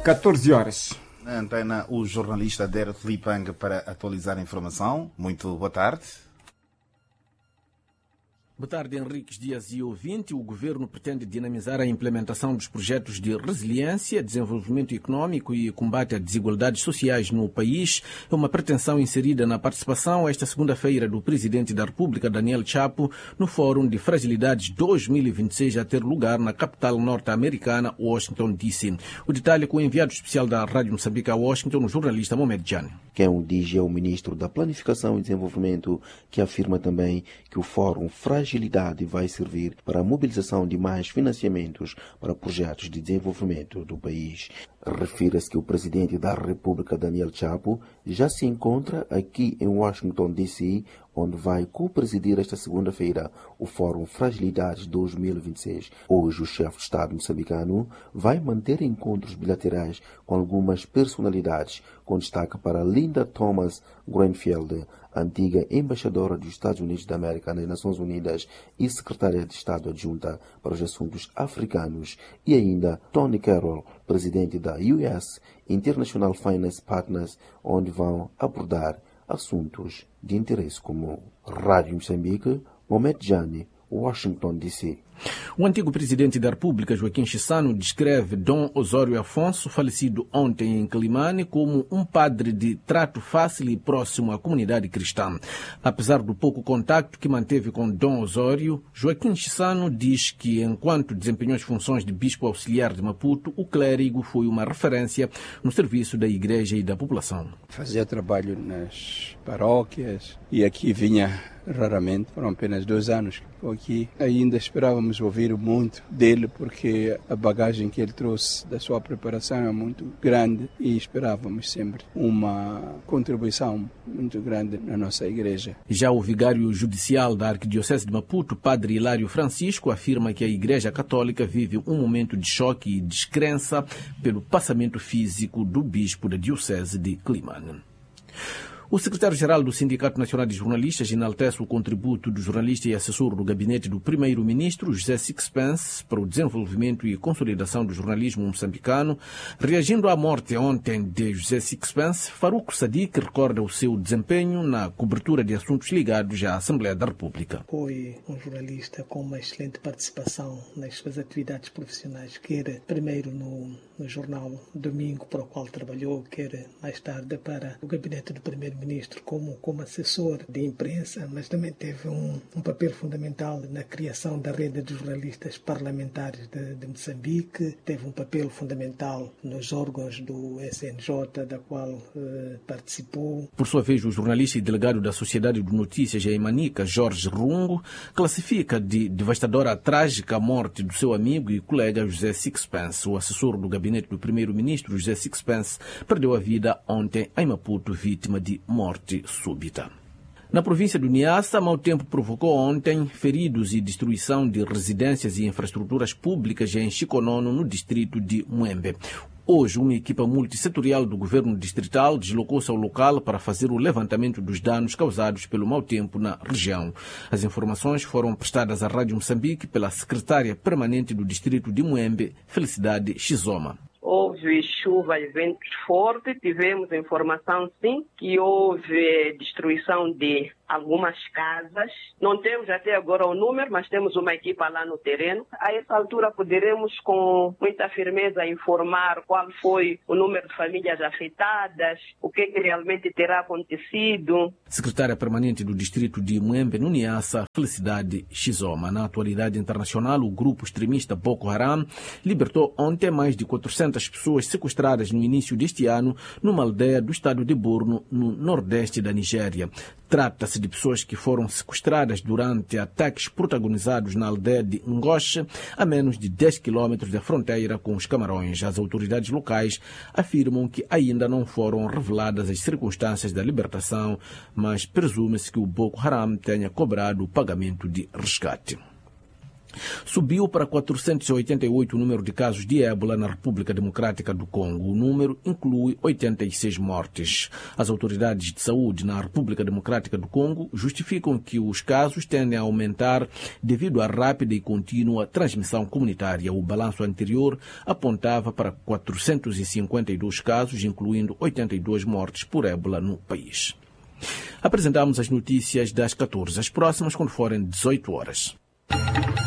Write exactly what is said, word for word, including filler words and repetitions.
catorze horas. Na antena, o jornalista Derek Lipang para atualizar a informação. Muito boa tarde. Boa tarde, Henriques Dias e ouvinte. O governo pretende dinamizar a implementação dos projetos de resiliência, desenvolvimento econômico e combate a desigualdades sociais no país. É uma pretensão inserida na participação esta segunda-feira do presidente da República, Daniel Chapo, no Fórum de Fragilidades dois mil e vinte e seis a ter lugar na capital norte-americana, Washington, D C. O detalhe com o enviado especial da Rádio Moçambique a Washington, o jornalista Mohamed Jani. Quem o diz é o ministro da Planificação e Desenvolvimento, que afirma também que o Fórum Fragilidade vai servir para a mobilização de mais financiamentos para projetos de desenvolvimento do país. Refira-se que o presidente da República, Daniel Chapo, já se encontra aqui em Washington, D C, onde vai co-presidir esta segunda-feira o Fórum Fragilidades dois mil e vinte e seis. Hoje, o chefe de Estado moçambicano vai manter encontros bilaterais com algumas personalidades, com destaque para Linda Thomas Greenfield, antiga embaixadora dos Estados Unidos da América nas Nações Unidas e secretária de Estado adjunta para os assuntos africanos, e ainda Tony Carroll, presidente da U S International Finance Partners, onde vão abordar assuntos de interesse comum. Rádio Moçambique, Mohamed Jani, Washington, D C. O antigo presidente da República, Joaquim Chissano, descreve Dom Osório Afonso, falecido ontem em Climane, como um padre de trato fácil e próximo à comunidade cristã. Apesar do pouco contacto que manteve com Dom Osório, Joaquim Chissano diz que, enquanto desempenhou as funções de bispo auxiliar de Maputo, o clérigo foi uma referência no serviço da igreja e da população. Fazia trabalho nas paróquias e aqui vinha raramente, foram apenas dois anos que estou aqui. Ainda esperávamos ouvir muito dele, porque a bagagem que ele trouxe da sua preparação é muito grande e esperávamos sempre uma contribuição muito grande na nossa igreja. Já o vigário judicial da Arquidiocese de Maputo, Padre Hilário Francisco, afirma que a Igreja Católica vive um momento de choque e descrença pelo passamento físico do bispo da Diocese de Climane. O secretário-geral do Sindicato Nacional de Jornalistas enaltece o contributo do jornalista e assessor do gabinete do primeiro-ministro, José Sixpence, para o desenvolvimento e consolidação do jornalismo moçambicano. Reagindo à morte ontem de José Sixpence, Faruco Sadiq recorda o seu desempenho na cobertura de assuntos ligados à Assembleia da República. Foi um jornalista com uma excelente participação nas suas atividades profissionais, quer primeiro no, no jornal Domingo, para o qual trabalhou, quer mais tarde para o gabinete do primeiro ministro como, como assessor de imprensa, mas também teve um, um papel fundamental na criação da rede de jornalistas parlamentares de, de Moçambique, teve um papel fundamental nos órgãos do S N J, da qual eh, participou. Por sua vez, o jornalista e delegado da Sociedade de Notícias em Manica, Jorge Rungo, classifica de devastadora a trágica morte do seu amigo e colega José Sixpence. O assessor do gabinete do primeiro-ministro, José Sixpence, perdeu a vida ontem em Maputo, vítima de morte súbita. Na província do Niassa, mau tempo provocou ontem feridos e destruição de residências e infraestruturas públicas em Chiconono, no distrito de Muembe. Hoje, uma equipa multissetorial do governo distrital deslocou-se ao local para fazer o levantamento dos danos causados pelo mau tempo na região. As informações foram prestadas à Rádio Moçambique pela secretária permanente do distrito de Muembe, Felicidade Xizoma. Houve chuva e ventos fortes, tivemos informação sim que houve destruição de algumas casas. Não temos até agora o número, mas temos uma equipa lá no terreno. A essa altura poderemos com muita firmeza informar qual foi o número de famílias afetadas, o que, que realmente terá acontecido. Secretária permanente do distrito de Muembe, no Niassa, Felicidade Xizoma. Na atualidade internacional, o grupo extremista Boko Haram libertou ontem mais de quatrocentas pessoas sequestradas no início deste ano numa aldeia do estado de Borno, no nordeste da Nigéria. Trata-se de pessoas que foram sequestradas durante ataques protagonizados na aldeia de Ngoche, a menos de dez quilômetros da fronteira com os Camarões. As autoridades locais afirmam que ainda não foram reveladas as circunstâncias da libertação, mas presume-se que o Boko Haram tenha cobrado o pagamento de resgate. Subiu para quatrocentos e oitenta e oito o número de casos de ébola na República Democrática do Congo. O número inclui oitenta e seis mortes. As autoridades de saúde na República Democrática do Congo justificam que os casos tendem a aumentar devido à rápida e contínua transmissão comunitária. O balanço anterior apontava para quatrocentos e cinquenta e dois casos, incluindo oitenta e duas mortes por ébola no país. Apresentamos as notícias das catorze. As próximas quando forem dezoito horas.